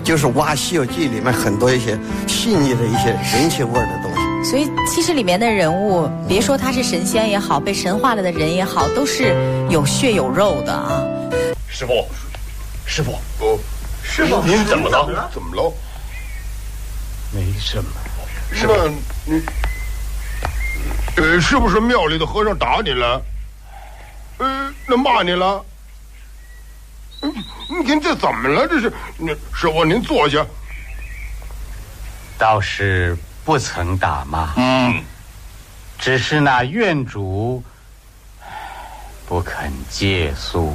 就是挖《西游记》里面很多一些细腻的一些人情味的东西。 所以其实里面的人物，别说他是神仙也好，被神化了的人也好，都是有血有肉的啊。 师傅，师傅，师傅，您怎么了？ 怎么了？ 没什么。 师傅，你是不是庙里的和尚打你了？那骂你了？你看这怎么了？这是，师傅您坐下。 倒是不曾打骂，只是那院主不肯借宿。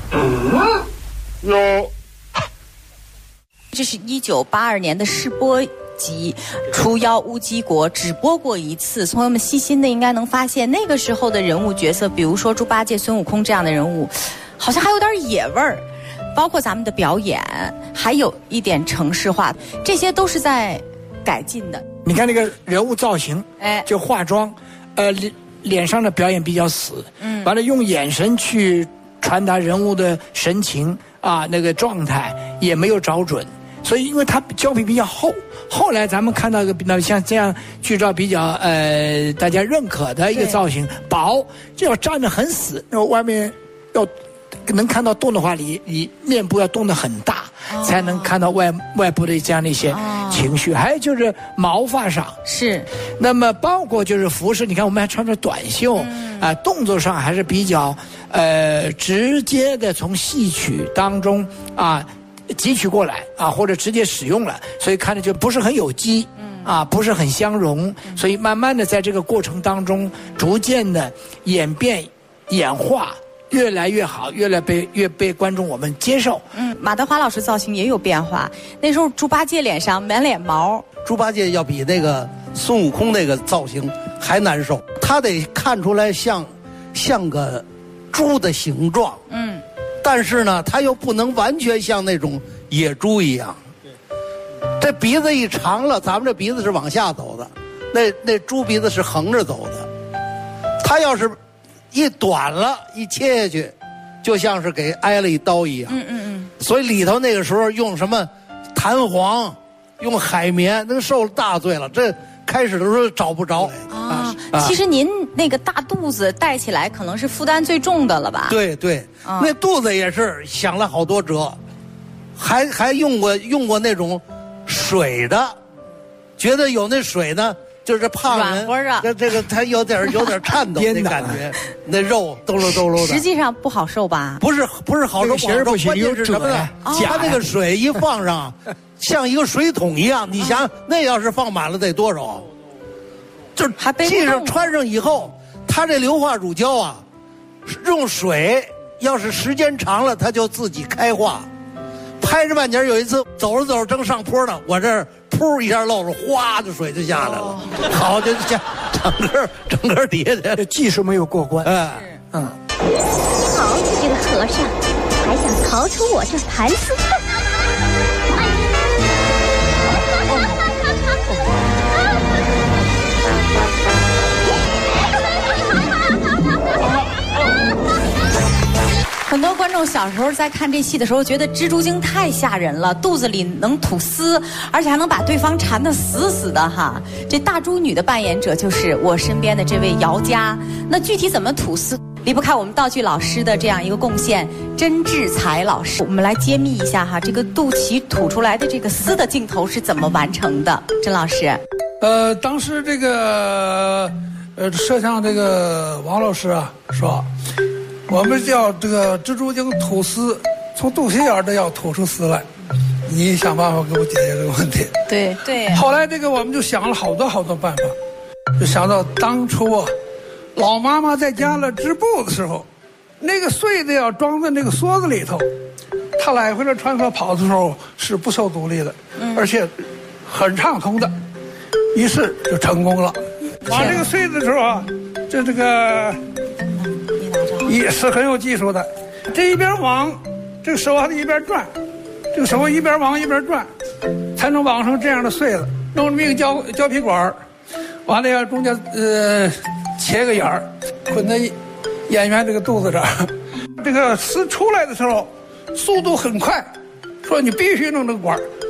哟， 这是1982年的试播集《除妖乌鸡国》，只播过一次。朋友们细心的应该能发现，那个时候的人物角色，比如说猪八戒、孙悟空这样的人物，好像还有点野味儿。包括咱们的表演，还有一点程式化，这些都是在改进的。 你看那个人物造型，就化妆，脸上的表演比较死，完了用眼神去传达人物的神情啊，那个状态也没有找准，所以因为他胶皮比较厚，后来咱们看到一个像这样剧照比较大家认可的一个造型，薄，就要站得很死，然后外面要能看到动的话，你面部要动得很大，才能看到外部的这样的一些情绪。还有就是毛发上是， 那么包括就是服饰，你看我们还穿着短袖，动作上还是比较直接的从戏曲当中汲取过来或者直接使用了，所以看着就不是很有机。不是很相容，所以慢慢的在这个过程当中，逐渐的演变、演化。越来越好，越被观众我们接受。 马德华老师造型也有变化。那时候猪八戒脸上满脸毛， 猪八戒要比那个孙悟空那个造型还难受，他得看出来像个猪的形状。但是呢，他又不能完全像那种野猪一样。这鼻子一长了，咱们这鼻子是往下走的，那猪鼻子是横着走的。他要是一短了，一切下去，就像是给挨了一刀一样。所以里头那个时候用什么弹簧，用海绵，那受了大罪了。这开始的时候找不着其实您那个大肚子带起来，可能是负担最重的了吧？ 对，那肚子也是想了好多辙，还用过那种水的，觉得有那水呢。就是胖人，这个他有点颤抖那感觉，那肉抖搂抖搂的。 实际上不好受吧？ 不是好受，关键是什么呢？他那个水一放上，像一个水桶一样。你想，那要是放满了得多少？就系上穿上以后，他这硫化乳胶用水要是时间长了，它就自己开化。拍着半截，有一次走着走着正上坡呢，我这噗一下漏了，哗的水就下来了。好，就整个底下的技术没有过关。 好你这个和尚，还想逃出我这盘丝洞？ 很多观众小时候在看这戏的时候，觉得蜘蛛精太吓人了，肚子里能吐丝，而且还能把对方缠得死死的哈。这大猪女的扮演者就是我身边的这位姚佳。那具体怎么吐丝，离不开我们道具老师的这样一个贡献，甄志才老师。我们来揭秘一下哈，这个肚脐吐出来的这个丝的镜头是怎么完成的？甄老师， 当时这个摄像这个王老师说。我们叫这个蜘蛛精吐丝，从肚脐眼的要吐出丝来，你想办法给我解决这个问题。 对。 后来这个我们就想了好多办法，就想到当初老妈妈在家里织布的时候，那个穗子要装在那个梭子里头，她来回的穿梭跑的时候是不受阻力的，而且很畅通的，于是就成功了。往这个穗子的时候这个。也是很有技术的，这一边网，这个手还得一边转，这个手一边网一边转，才能网成这样的穗子。弄这么一个胶皮管，完了要中间切个眼儿，捆在演员这个肚子这儿。这个丝出来的时候，速度很快，说你必须弄这个管